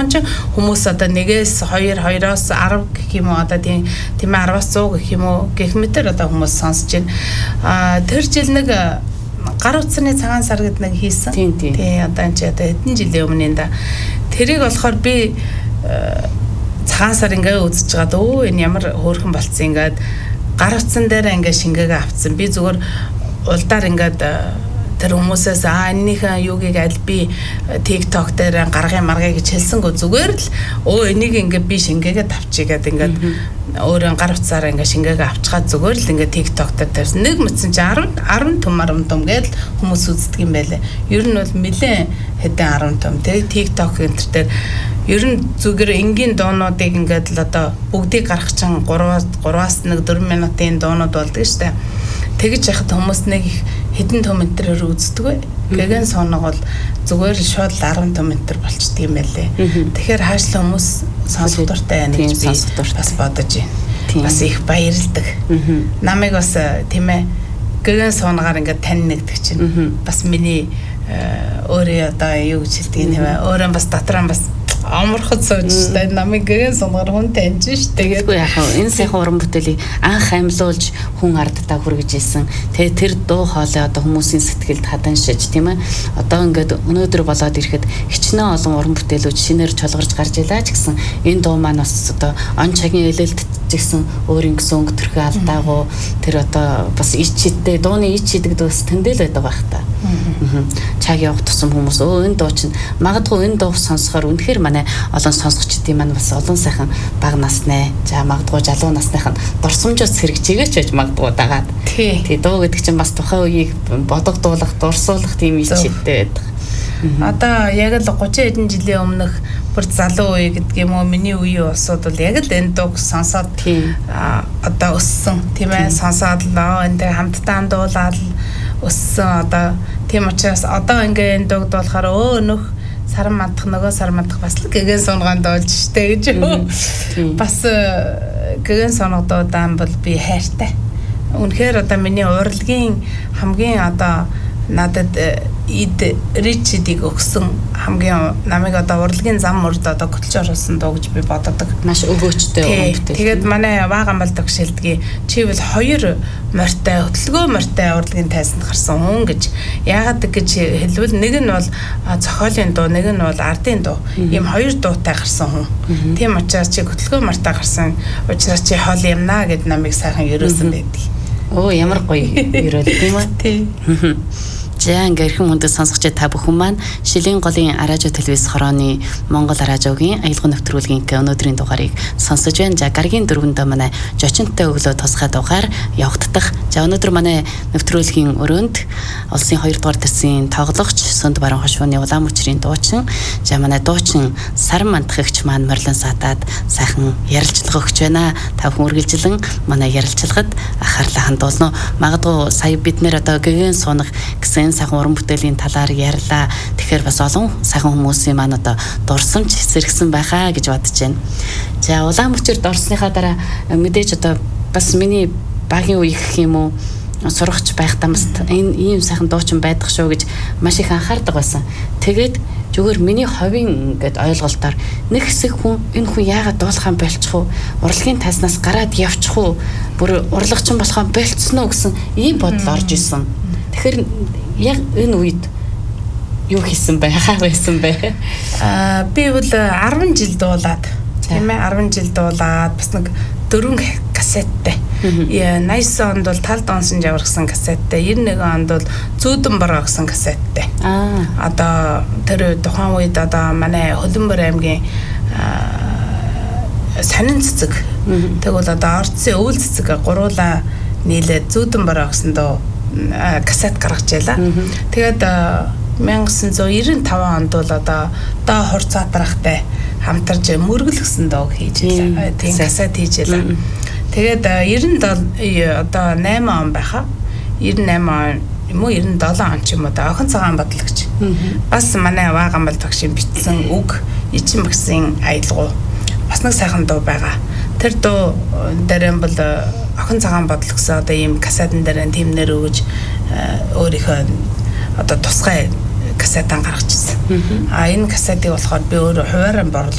чинь хүмүүс одоо 1-2, 2-оос 10 гэх юм уу одоо тийм 10-аас 100 гэх юм уу гэх мэтэр одоо хүмүүс сонсож байна. Тэр жил нэг гар утсны цагаан сар гэдэг нэг хийсэн. Тий одоо энэ ч одоо хэдэн жилийн өмнө энэ да. Тэрийг болохоор би цагаан сар ингээ үзэж байгаад энэ ямар хөөрхөн болцсон ингээд гар утсан дээр ингээ шингээгээ авцсан. Би зүгээр улдаар ингээд тэр хүмүүсээс энийхэн юугийг аль би TikTok дээр гаргын маргыг гэж хэлсэнгөө зүгээр л энийг ингээ би шингээгээд авчигээд ингээд өөрөө гар утсаараа ингээ шингээгээ авчгаад зүгээр л ингээ TikTok дээр тавьсан. Нэг мэдсэн чи 10 том гэдэл хүмүүс үздэг юм байлаа. Ер нь бол нэлээд хэдэн 10 том. Тэгээ TikTok энэ төр дээр ер нь зүгээр энгийн дуунуудыг ингээд л одоо бүгдийг гаргах чинь 3-аас 4 минутын дуунууд болдог шүү дээ. Тэгэж яхад хүмүүс нэг хэдэн тометрээр үздэг бай. Гэгэн соног бол зүгээр л шууд 10 тометр болчдөг юм байлээ. Тэгэхээр хаашлаа хүмүүс сонсох дуртай байна гэж би бас бодож байна. Бас их баярлдаг. Намайг бас тийм ээ гэгэн соногаар ингээд тань нэгдэг чинь бас миний өөрөө одоо юу гэж хэлдэг юм бэ? Өөрөө бас дотроо бас амархад сууж та намайг гэгэн сонгоор хүн таньж штэ тэгээд яг энэ сайхан уран бүтээлийг анх амьлуулж хүн ардтаа хүргэж ийсэн. Тэгээд тэр дуу хоолой одоо хүмүүсийн сэтгэлд хаданшиж тийм ээ. Одоо ингээд өнөөдөр болоод ирэхэд хичнээн олон уран бүтээлүүд шинээр чолгорж гарч илаа ч гэсэн энэ дуу маань бас одоо он цагийн элэлт гэсэн өөрийн гэсэн өнгө төрхөө алдаагүй тэр одоо бас ич чидтэй дууны ич чидэгд бас тэндэл байдаг байх та. Чаг явах тусам хүмүүс энэ дуу чинь магадгүй энэ дуу сонсохоор үнэхээр манай олон сонсогчдын маань бас олон сайхан бага насны за магадгүй залуу насных нь дурсамжаас хэрэгжээгээч байж магадгүй дагаад. Тий дуу гэдэг чинь бас тухайн үеийг бодогдуулах, дурсуулах тийм ич чидтэй байдаг. Одоо яг л 30 хэдэн жилийн өмнөх бүр залуу үе гэдэг юм уу миний үеийн усуд бол яг л энэ дууг сонсоод одоо өссөн тийм ээ сонсоод л энэ хамтдаа дуулаад өссөн одоо тийм учраас одоо ингээ энэ дууг дуулахаар нөх саран мадах нөгөө саран мадах бас л гэгэн сунганд болж штэ гэж бас гэгэн сунгадуудаан бол би хайртай. Үнэхээр одоо миний урлагийн хамгийн одоо надад эд ричдийг өгсөн хамгийн намайг одоо урлагийн зам мөрд одоо хөтлж оруулсан дуу гэж би боддог. Маш өгөөчтэй уран бүтээл. Тэгээд манай Ваагамбал төгшөлдгийн чи бол 2 морьтой хөтлөгөө морьтой урлагийн тайсанд гарсан хүн гэж яагаад гэж хэлвэл нэг нь бол зохиолын дуу, нэг нь бол ардын дуу. Ийм 2 дуутай гарсан хүн. Тийм учраас чи хөтлөгөө морьтой гарсан учраас чи хоол юмнаа гэд намайг сайхан ерөөсөн байдаг. Ямар гоё ерөөл тийм үү? Тий. За ингээ эрхэм хүндэт сонсогч та бүхэн маань Шилийн голын Аражо телевиз хорооны Монгол Аражогийн аялал нэвтрүүлгийн өнөөдрийн дугаарыг сонсож байна. За гаргийн дөрвөндөө манай жочинтой өглөө тусгай дугаар явагдах. За өнөөдөр манай нэвтрүүлгийн өрөөнд улсын 2 дугаар дэрсийн тоглогч Сөнд Баруун хошууны улаан мөчрийн дуучин. За манай дуучин Саран мандахгч маань Морлон сатаад сайхан ярилцлага өгч байна. Та бүхэн үргэлжлэн манай ярилцлагад анхаарлаа хандуулна. Магадгүй сая бид нэр одоо гэгэн сунах гэсэн сайхан уран бүтээлийн талаар ярьлаа. Тэгэхээр бас олон сайхан хүмүүсийн маань одоо дурсамж эсэргсэн байхаа гэж бодож байна. За улаан мөчөрд орсныхаа дараа мэдээж одоо бас миний багийн үе гэх юм уу сурагч байхдаа бас энэ ийм сайхан дуучин байдаг шүү гэж маш их анхаардаг байсан. Тэгээд зүгээр миний ховын ингээд ойлголтоор нэг хэсэг хүн энэ хүн яагаад дуулахаа болчих уу? Урлагийн тайснаас гараад явчих уу? Бүр урлагчин болохоо болцсон уу гэсэн ийм бодол орж исэн. Тэгэхээр яг энэ үед юу хийсэн бэ? Хаа байсан бэ? Би бол 10 жил дуулаад тийм ээ 10 жил дуулаад бас нэг 4 кассеттай. 89 онд бол Талд онсон жавар гэсэн кассеттай, 91 онд бол Зүүдэн бороо гэсэн кассеттай. Одоо тэр тухайн үед одоо манай Хөлбөмбөр аймгийн сонин цэцэг. Тэгвэл одоо Орцын өвөл цэцэг гуруула нийлээд Зүүдэн бороо гэсэн доо кассет гаргаж ялаа. Тэгээд 1995 онд бол одоо доо хур цаатрахтай хамтарч мөргөл гэсэн дуу хийж ялаа. Тийм кассет хийж ялаа. Тэгээд 97 одоо 8 он байхаа. 98 он юм уу 97 он ч юм уу охин цагаан бодлогч. Бас манай Ваагамбал төгшийн бичсэн үг Ичин багсын аялгуу бас нэг сайхан дуу байгаа. Тэр дуу дээр бол охин цагаан бодлогсоо одоо ийм кассетын дээр тийм нэр өгөж өөрийнхөө одоо тусгай кассетан гаргачихсан. Энэ кассетыг болохоор би өөрөө хувааран